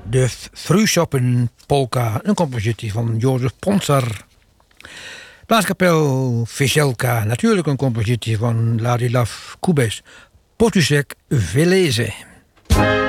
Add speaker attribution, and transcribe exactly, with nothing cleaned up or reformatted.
Speaker 1: de Frühschoppen polka, een compositie van Jozef Ponzer. Blaaskapel Veselka, natuurlijk een compositie van Ladislav Kubes. Potusek Veleze.